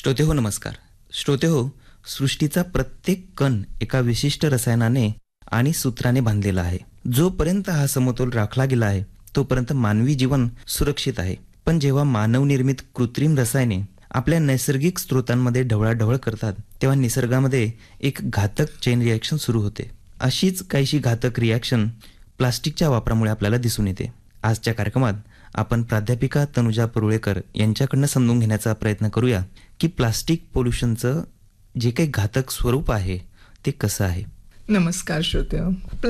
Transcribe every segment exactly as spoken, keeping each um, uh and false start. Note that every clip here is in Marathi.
श्रोते हो नमस्कार. श्रोते हो, सृष्टीचा प्रत्येक कण एका विशिष्ट रसायनाने आणि सूत्राने बांधलेला आहे. जोपर्यंत हा समतोल राखला गेला आहे तोपर्यंत मानवी जीवन सुरक्षित आहे. पण जेव्हा मानव निर्मित कृत्रिम रसायने आपल्या नैसर्गिक स्रोतांमध्ये ढवळाढवळ करतात तेव्हा निसर्गामध्ये एक घातक चेन रिॲक्शन सुरू होते. अशीच काहीशी घातक रिॲक्शन प्लास्टिकच्या वापरामुळे आपल्याला दिसून येते. आजच्या कार्यक्रमात आपण प्राध्यापिका तनुजा परुळेकर यांच्याकडनं समजून घेण्याचा प्रयत्न करूया की प्लास्टिक पोल्युशनचं जे काही घातक स्वरूप आहे ते कसं आहे. नमस्कार श्रोते.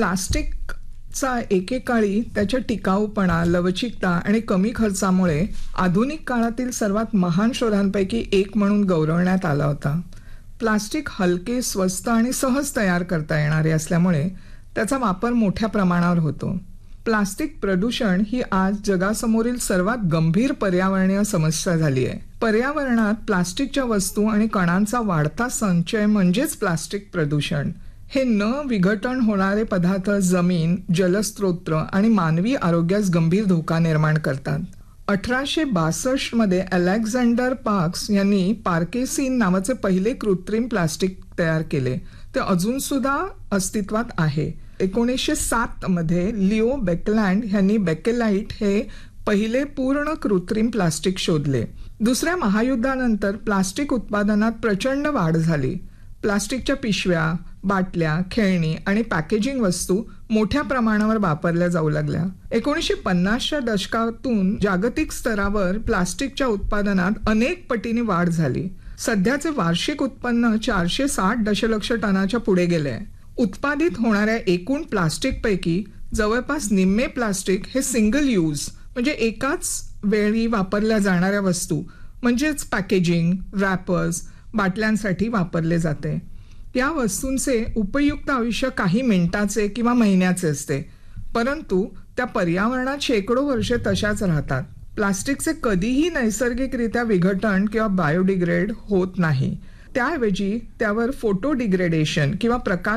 प्लास्टिकचा एकेकाळी त्याच्या टिकाऊपणा, लवचिकता आणि कमी खर्चामुळे आधुनिक काळातील सर्वात महान शोधांपैकी एक म्हणून गौरवण्यात आला होता. प्लास्टिक हलके, स्वस्त आणि सहज तयार करता येणारे असल्यामुळे त्याचा वापर मोठ्या प्रमाणावर होतो. प्लास्टिक प्रदूषण ही आज जगासमोरील सर्वात गंभीर पर्यावरणीय समस्या झाली आहे. पर्यावरणात प्लास्टिकच्या वस्तू आणि कणांचा वाढता संचय म्हणजेच प्लास्टिक प्रदूषण. हे न विघटन होणारे पदार्थ जमीन, जलस्रोत आणि मानवी आरोग्यास गंभीर धोका निर्माण करतात. अठराशे बासष्ट मध्ये अलेक्झांडर पार्क्स यांनी पार्केसिन नावाचे पहिले कृत्रिम प्लास्टिक तयार केले. ते अजून सुद्धा अस्तित्वात आहे. एकोणीसशे सात मध्ये लिओ बेकलँड यांनी बेकेलाइट हे पहिले पूर्ण कृत्रिम प्लास्टिक शोधले. दुसऱ्या महायुद्धानंतर प्लास्टिक उत्पादनात प्रचंड वाढ झाली. प्लास्टिकच्या पिशव्या, बाटल्या, खेळणी आणि पॅकेजिंग वस्तू मोठ्या प्रमाणावर वापरल्या जाऊ लागल्या. एकोणीसशे पन्नासच्या दशकातून जागतिक स्तरावर प्लास्टिकच्या उत्पादनात अनेक पटीने वाढ झाली. सध्याचे वार्षिक उत्पन्न चारशे साठ दशलक्ष टनाच्या पुढे गेले. उत्पादित होणाऱ्या एकूण प्लास्टिकपैकी जवळपास निम्मे प्लास्टिक हे सिंगल यूज म्हणजे एकाच वेळी वापरल्या जाणाऱ्या वस्तू म्हणजेच पॅकेजिंग, रॅपर्स, बाटल्यांसाठी वापरले जाते. या वस्तूंचे उपयुक्त आयुष्य काही मिनिटाचे किंवा महिन्याचे असते, परंतु त्या पर्यावरणात शेकडो वर्षे तशाच राहतात. प्लास्टिकचे कधीही नैसर्गिकरित्या विघटन किंवा बायोडिग्रेड होत नाही. त्याऐवजी त्यावर फोटो डिग्रेडेशन किंवा प्रकाश